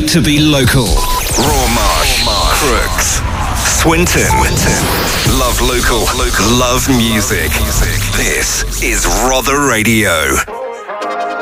to be local. Rawmarsh, Crooks, Swinton. Love local, love music. This is Rother Radio.